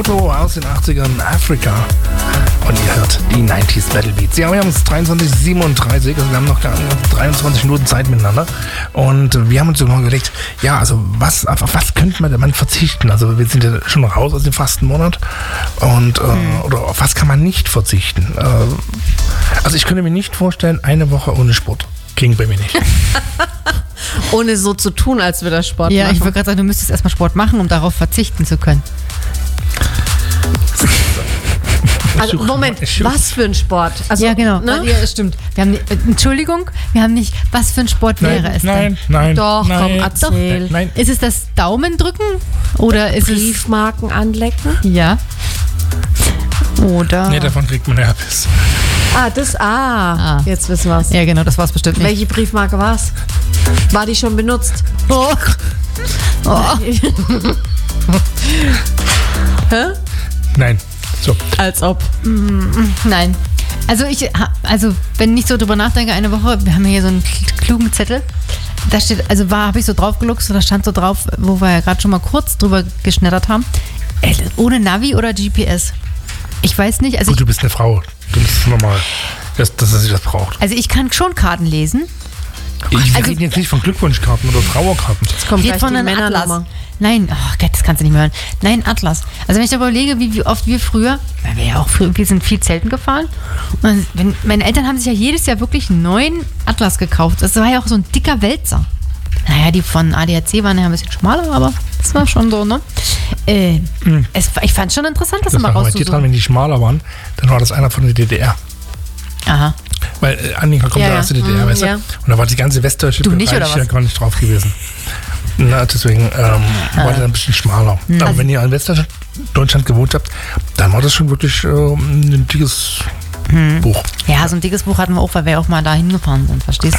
So aus den 80ern, Afrika. Und ihr hört die 90s Battle Beats. Ja, wir haben es 23:37, also wir haben noch 23 Minuten Zeit miteinander. Und wir haben uns immer überlegt, ja, also auf was könnte man verzichten? Also wir sind ja schon raus aus dem Fastenmonat. Und oder auf was kann man nicht verzichten? Also ich könnte mir nicht vorstellen, eine Woche ohne Sport. Ging bei mir nicht. Ohne so zu tun, als würde er Sport machen. Ja, ich wollte gerade sagen, du müsstest erstmal Sport machen, um darauf verzichten zu können. Also Moment, was für ein Sport? Also, ja, genau. Ne? Ja, stimmt. Wir haben, Entschuldigung, wir haben nicht, was für ein Sport wäre es denn? Nein. Doch, nein, komm, erzähl. Nein. Ist es das Daumendrücken? Oder ist Briefmarken anlecken? es... Ja. Oder... Nee, davon kriegt man Herpes. Jetzt wissen wir es. Ja, genau, das war es bestimmt nicht. Welche Briefmarke war es? War die schon benutzt? Oh. Hä? Nein. So. Als ob. Nein. Also wenn ich so drüber nachdenke, eine Woche, wir haben hier so einen klugen Zettel, da steht, habe ich so drauf geluchst, da stand so drauf, wo wir ja gerade schon mal kurz drüber geschneddert haben, ohne Navi oder GPS. Ich weiß nicht, Gut, du bist eine Frau. Das ist normal, dass er sich das braucht. Also ich kann schon Karten lesen. Wir reden jetzt nicht von Glückwunschkarten oder Trauerkarten. Jetzt kommt Geht von einem Atlas. Nein, oh Gott, das kannst du nicht mehr hören. Nein, Atlas. Also wenn ich darüber überlege, wie oft wir früher, weil wir ja auch früher, wir sind viel Zelten gefahren. Und meine Eltern haben sich ja jedes Jahr wirklich einen neuen Atlas gekauft. Das war ja auch so ein dicker Wälzer. Naja, die von ADAC waren ja ein bisschen schmaler, aber das war schon so, ne? Ich fand es schon interessant, das mal rauszusuchen. Dran, wenn die schmaler waren, dann war das einer von der DDR. Aha. Weil Annika kommt ja aus der DDR, weißt du? Ja. Und da war die ganze westdeutsche Bereich ja gar nicht drauf gewesen. Na, deswegen war der ein bisschen schmaler. Aber wenn ihr in Westdeutschland gewohnt habt, dann war das schon wirklich ein dickes Buch. Ja, so ein dickes Buch hatten wir auch, weil wir auch mal da hingefahren sind, verstehst